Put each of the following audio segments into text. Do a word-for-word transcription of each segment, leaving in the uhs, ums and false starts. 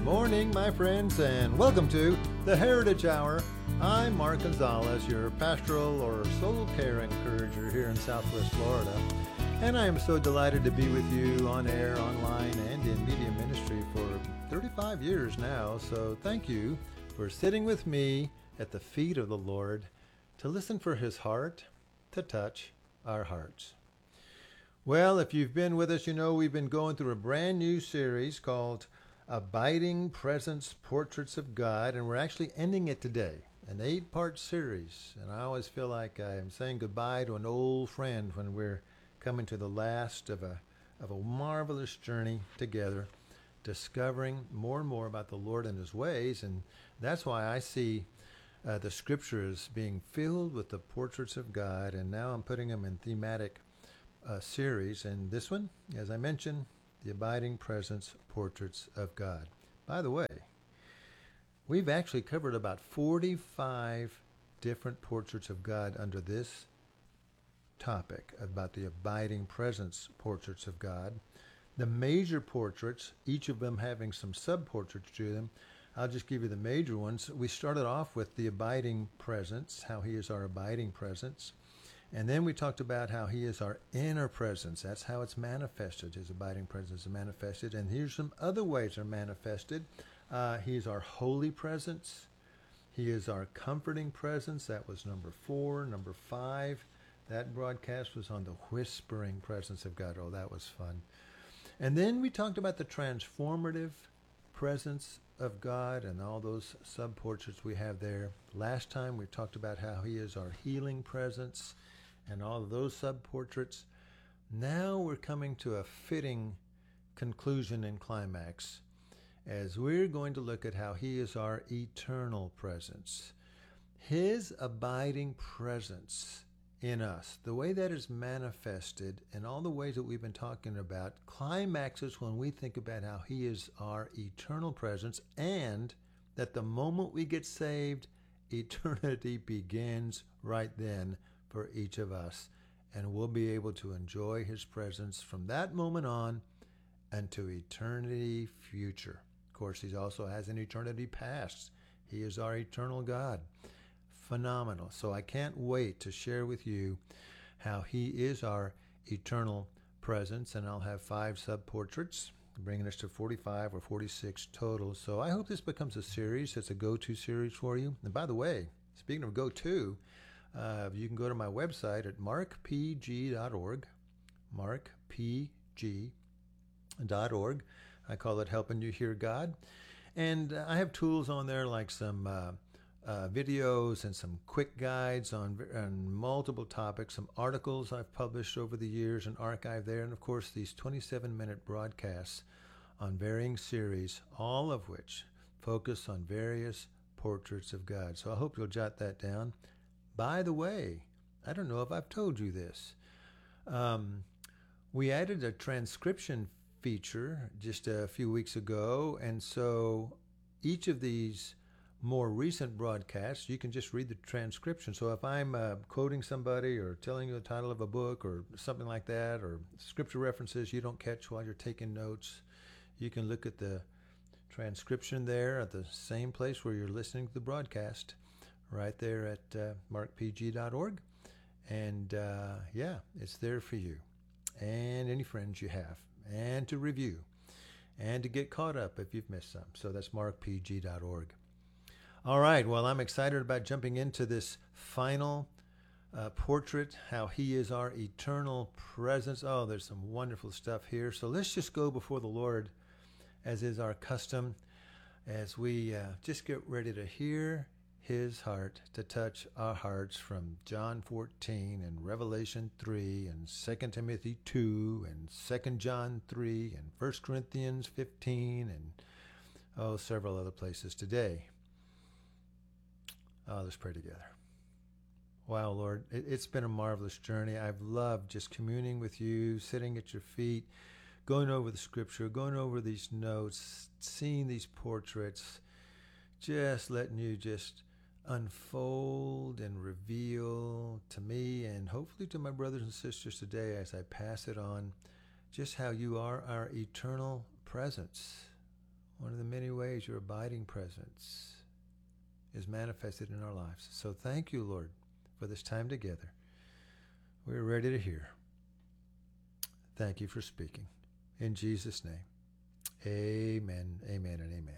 Morning, my friends, and welcome to the Heritage Hour. I'm Mark Gonzalez, your pastoral or soul care encourager here in Southwest Florida, and I am so delighted to be with you on air, online, and in media ministry for thirty-five years now. So thank you for sitting with me at the feet of the Lord to listen for His heart to touch our hearts. Well, if you've been with us, you know we've been going through a brand new series called Abiding Presence Portraits of God, and we're actually ending it today, an eight-part series. And I always feel like I'm saying goodbye to an old friend when we're coming to the last of a of a marvelous journey together, discovering more and more about the Lord and His ways. And that's why I see uh, the Scriptures being filled with the portraits of God, and now I'm putting them in thematic uh, series. And this one, as I mentioned, the Abiding Presence Portraits of God. By the way, we've actually covered about forty-five different portraits of God under this topic about the Abiding Presence Portraits of God. The major portraits, each of them having some sub-portraits to them. I'll just give you the major ones. We started off with the Abiding Presence, how He is our abiding presence. And then we talked about how He is our inner presence. That's how it's manifested. His abiding presence is manifested. And here's some other ways they're manifested. Uh, he is our holy presence. He is our comforting presence. That was number four. Number five, that broadcast was on the whispering presence of God. Oh, that was fun. And then we talked about the transformative presence of God and all those sub-portraits we have there. Last time we talked about how He is our healing presence and all of those sub-portraits. Now we're coming to a fitting conclusion and climax as we're going to look at how He is our eternal presence. His abiding presence in us, the way that is manifested in all the ways that we've been talking about, climaxes when we think about how He is our eternal presence, and that the moment we get saved, eternity begins right then for each of us, and we'll be able to enjoy His presence from that moment on and to eternity future. Of course, He also has an eternity past. He is our eternal God. Phenomenal. So I can't wait to share with you how He is our eternal presence, and I'll have five sub-portraits, bringing us to forty-five or forty-six total. So I hope this becomes a series. It's a go-to series for you. And by the way, speaking of go-to, Uh, you can go to my website at mark p g dot org, mark p g dot org. I call it Helping You Hear God. And uh, I have tools on there like some uh, uh, videos and some quick guides on, on multiple topics, some articles I've published over the years and archived there, and of course these twenty-seven minute broadcasts on varying series, all of which focus on various portraits of God. So I hope you'll jot that down. By the way, I don't know if I've told you this. Um, we added a transcription feature just a few weeks ago, and so each of these more recent broadcasts, you can just read the transcription. So if I'm uh, quoting somebody or telling you the title of a book or something like that, or scripture references you don't catch while you're taking notes, you can look at the transcription there at the same place where you're listening to the broadcast, right there at uh, mark p g dot org. And uh, yeah, it's there for you and any friends you have, and to review and to get caught up if you've missed some. So that's mark p g dot org. All right, well, I'm excited about jumping into this final uh, portrait, how He is our eternal presence. Oh, there's some wonderful stuff here. So let's just go before the Lord, as is our custom, as we uh, just get ready to hear His heart to touch our hearts from John fourteen and Revelation three and Second Timothy two and Second John three and First Corinthians fifteen and, oh, several other places today. Oh, let's pray together. Wow, Lord, it, it's been a marvelous journey. I've loved just communing with you, sitting at your feet, going over the Scripture, going over these notes, seeing these portraits, just letting you just unfold and reveal to me and hopefully to my brothers and sisters today as I pass it on, just how you are our eternal presence. one of the many ways your abiding presence is manifested in our lives. So thank you, Lord, for this time together. We're ready to hear. Thank you for speaking. In Jesus' name, amen, amen, and amen.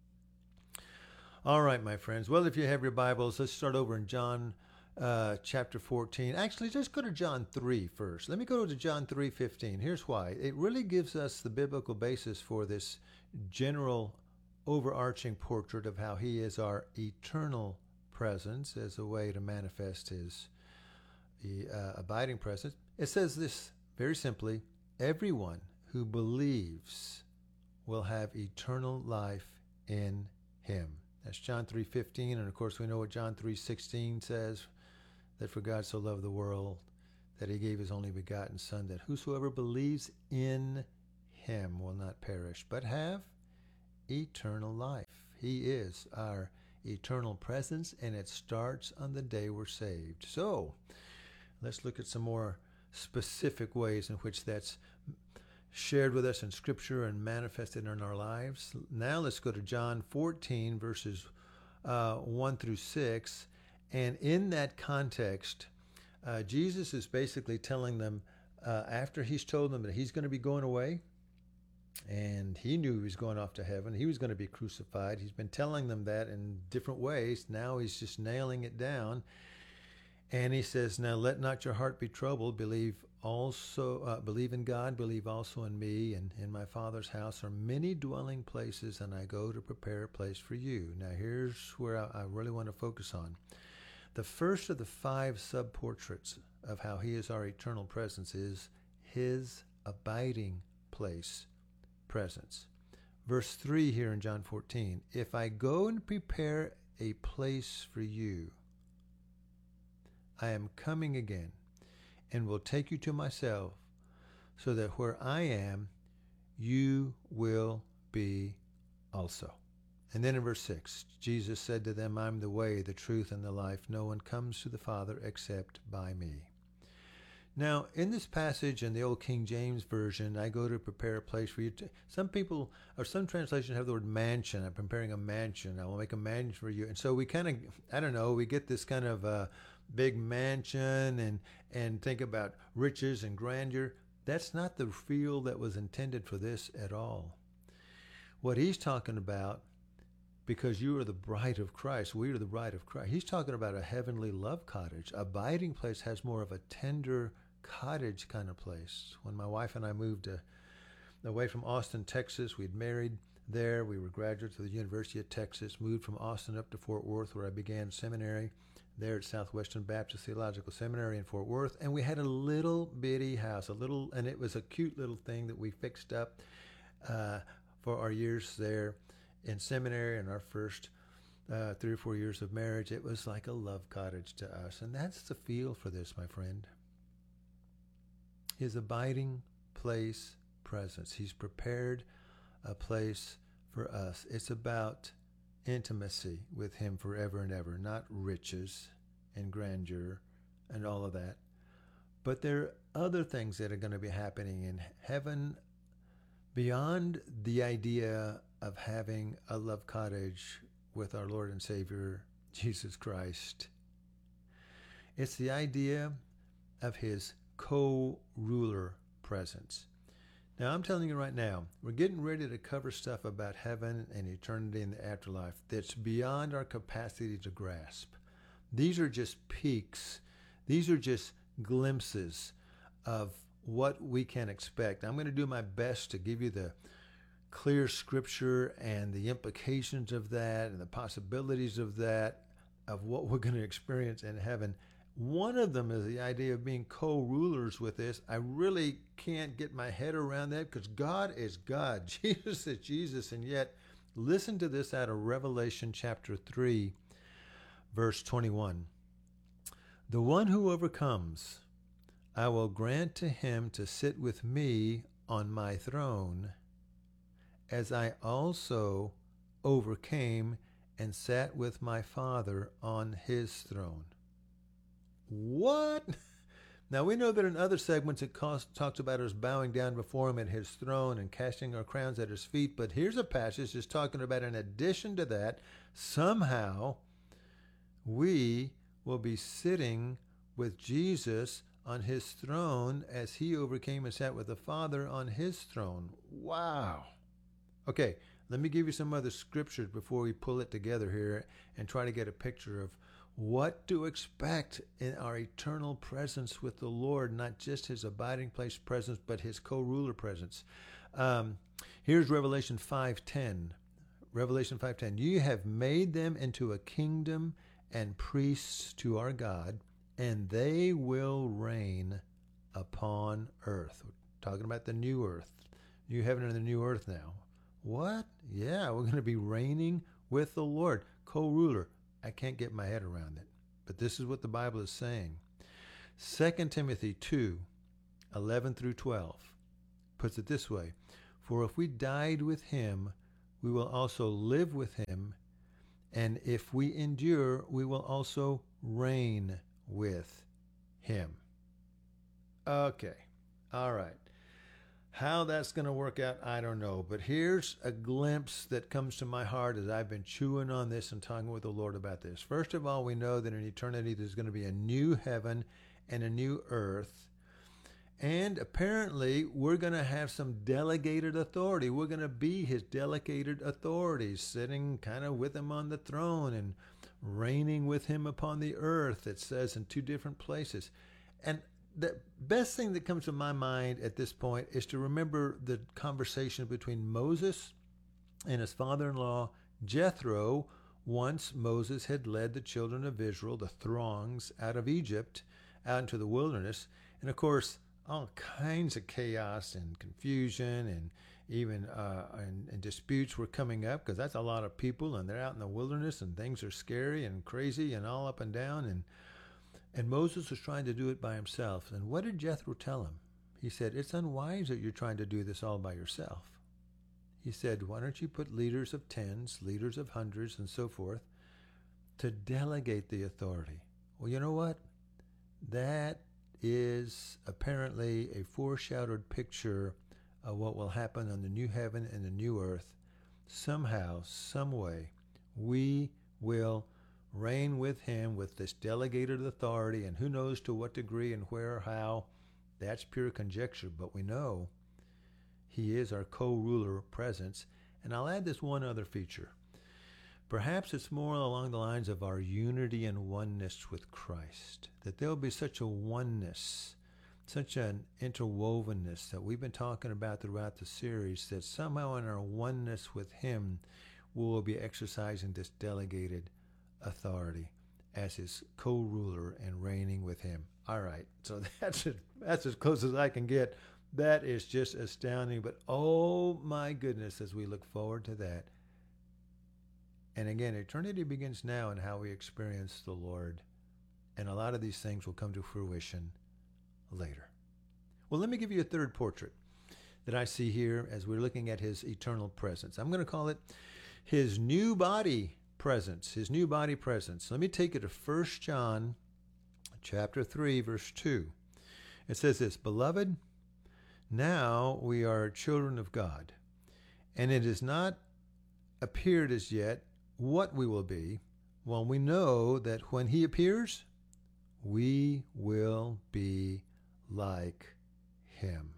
All right, my friends. Well, if you have your Bibles, let's start over in John uh, chapter fourteen. Actually, just go to John three first. Let me go to John three fifteen. Here's why. It really gives us the biblical basis for this general overarching portrait of how he is our eternal presence as a way to manifest his uh, abiding presence. It says this very simply: everyone who believes will have eternal life in him. That's John three fifteen, and of course we know what John three sixteen says, that for God so loved the world that he gave his only begotten Son, that whosoever believes in him will not perish, but have eternal life. He is our eternal presence, and it starts on the day we're saved. So let's look at some more specific ways in which that's shared with us in Scripture and manifested in our lives. Now let's go to John fourteen, verses uh, one through six. And in that context, uh, Jesus is basically telling them, uh, after he's told them that he's going to be going away, and he knew he was going off to heaven, he was going to be crucified. He's been telling them that in different ways. Now he's just nailing it down. And he says, now let not your heart be troubled. Believe also, uh, believe in God, believe also in me. And in my Father's house are many dwelling places, and I go to prepare a place for you. Now here's where I, I really want to focus on. The first of the five sub-portraits of how he is our eternal presence is his abiding place presence. Verse three here in John fourteen, if I go and prepare a place for you, I am coming again and will take you to myself, so that where I am, you will be also. And then in verse six, Jesus said to them, I'm the way, the truth, and the life. No one comes to the Father except by me. Now, in this passage in the old King James Version, I go to prepare a place for you. To, some people, or some translations have the word mansion. I'm preparing a mansion. I will make a mansion for you. And so we kind of, I don't know, we get this kind of uh, big mansion and, and think about riches and grandeur. That's not the feel that was intended for this at all. What he's talking about, because you are the bride of Christ, we are the bride of Christ. He's talking about a heavenly love cottage. Abiding place has more of a tender cottage kind of place. When my wife and I moved uh, away from Austin, Texas, we'd married there. We were graduates of the University of Texas, moved from Austin up to Fort Worth, where I began seminary there at Southwestern Baptist Theological Seminary in Fort Worth. And we had a little bitty house, a little, and it was a cute little thing that we fixed up uh, for our years there in seminary and our first uh, three or four years of marriage. It was like a love cottage to us. And that's the feel for this, my friend. His abiding place presence. He's prepared a place for us. It's about intimacy with him forever and ever, not riches and grandeur and all of that. But there are other things that are going to be happening in heaven beyond the idea of having a love cottage with our Lord and Savior, Jesus Christ. It's the idea of his co-ruler presence. Now, I'm telling you right now, we're getting ready to cover stuff about heaven and eternity and the afterlife that's beyond our capacity to grasp. These are just peaks. These are just glimpses of what we can expect. I'm going to do my best to give you the clear scripture and the implications of that and the possibilities of that, of what we're going to experience in heaven. One of them is the idea of being co-rulers with this. I really can't get my head around that, because God is God. Jesus is Jesus. And yet, listen to this out of Revelation chapter three, verse twenty-one. The one who overcomes, I will grant to him to sit with me on my throne, as I also overcame and sat with my Father on his throne. What? Now we know that in other segments it calls, talks about us bowing down before him at his throne and casting our crowns at his feet. But here's a passage that's talking about, in addition to that, somehow we will be sitting with Jesus on his throne as he overcame and sat with the Father on his throne. Wow. Okay, let me give you some other scriptures before we pull it together here and try to get a picture of what to expect in our eternal presence with the Lord, not just his abiding place presence, but his co-ruler presence. Um, here's Revelation five ten. Revelation five ten. You have made them into a kingdom and priests to our God, and they will reign upon earth. We're talking about the new earth, new heaven and the new earth now. What? Yeah, we're going to be reigning with the Lord, co-ruler. I can't get my head around it, but this is what the Bible is saying. Second Timothy two, eleven through twelve puts it this way: for if we died with him, we will also live with him, and if we endure, we will also reign with him. Okay, all right. How that's going to work out, I don't know. But here's a glimpse that comes to my heart as I've been chewing on this and talking with the Lord about this. First of all, we know that in eternity there's going to be a new heaven and a new earth. And apparently we're going to have some delegated authority. We're going to be his delegated authorities, sitting kind of with him on the throne and reigning with him upon the earth, it says in two different places. And the best thing that comes to my mind at this point is to remember the conversation between Moses and his father-in-law, Jethro, once Moses had led the children of Israel, the throngs, out of Egypt, out into the wilderness. And of course, all kinds of chaos and confusion and even uh, and, and disputes were coming up, because that's a lot of people and they're out in the wilderness and things are scary and crazy and all up and down. And And Moses was trying to do it by himself. And what did Jethro tell him? He said, it's unwise that you're trying to do this all by yourself. He said, why don't you put leaders of tens, leaders of hundreds, and so forth, to delegate the authority? Well, you know what? That is apparently a foreshadowed picture of what will happen on the new heaven and the new earth. Somehow, some way, we will reign with him with this delegated authority, and who knows to what degree and where or how. That's pure conjecture, but we know he is our co-ruler presence. And I'll add this one other feature. Perhaps it's more along the lines of our unity and oneness with Christ, that there'll be such a oneness, such an interwovenness that we've been talking about throughout the series, that somehow in our oneness with him, we will be exercising this delegated authority as his co-ruler and reigning with him. All right, so that's it. That's as close as I can get. That is just astounding. But oh my goodness, as we look forward to that. And again, eternity begins now in how we experience the Lord. And a lot of these things will come to fruition later. Well, let me give you a third portrait that I see here as we're looking at his eternal presence. I'm going to call it his new body presence, his new body presence. Let me take you to First John chapter three, verse two. It says this: Beloved, now we are children of God, and it has not appeared as yet what we will be. Well, we know that when he appears, we will be like him.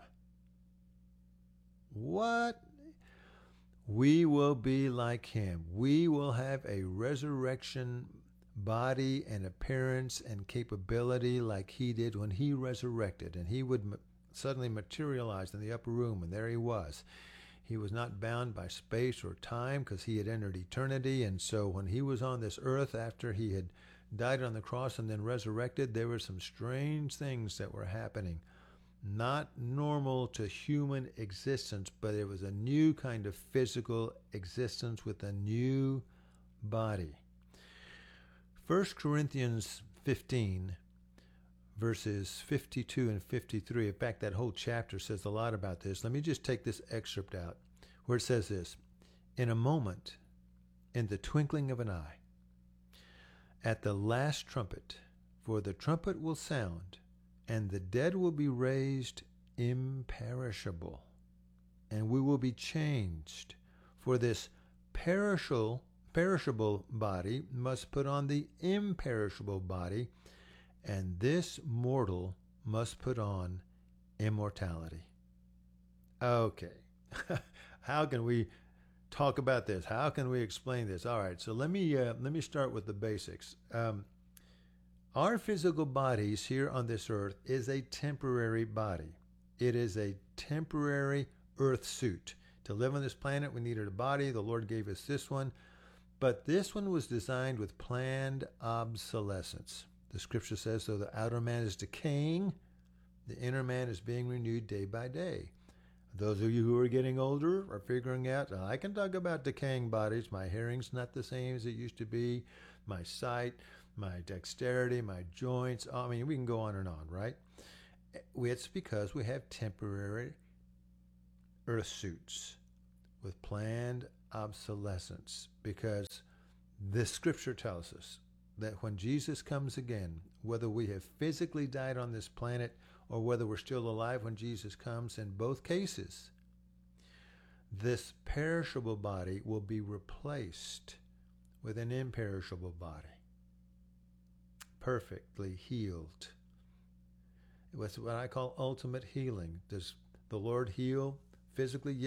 What? We will be like him. We will have a resurrection body and appearance and capability like he did when he resurrected. And he would suddenly materialize in the upper room, and there he was. He was not bound by space or time because he had entered eternity. And so when he was on this earth after he had died on the cross and then resurrected, there were some strange things that were happening. Not normal to human existence, but it was a new kind of physical existence with a new body. First Corinthians fifteen, verses fifty-two and fifty-three. In fact, that whole chapter says a lot about this. Let me just take this excerpt out where it says this: in a moment, in the twinkling of an eye, at the last trumpet, for the trumpet will sound, and the dead will be raised imperishable, and we will be changed. For this perishable, perishable body must put on the imperishable body, and this mortal must put on immortality. Okay. How can we talk about this? How can we explain this? All right, so let me uh, let me start with the basics. Um, our physical bodies here on this earth is a temporary body. It is a temporary earth suit. To live on this planet, we needed a body. The Lord gave us this one. But this one was designed with planned obsolescence. The scripture says, so the outer man is decaying, the inner man is being renewed day by day. Those of you who are getting older are figuring out, I can talk about decaying bodies. My hearing's not the same as it used to be. My sight, my dexterity, my joints. I mean, we can go on and on, right? It's because we have temporary earth suits with planned obsolescence, because this scripture tells us that when Jesus comes again, whether we have physically died on this planet or whether we're still alive when Jesus comes, in both cases, this perishable body will be replaced with an imperishable body, perfectly healed. It's what I call ultimate healing. Does the Lord heal physically?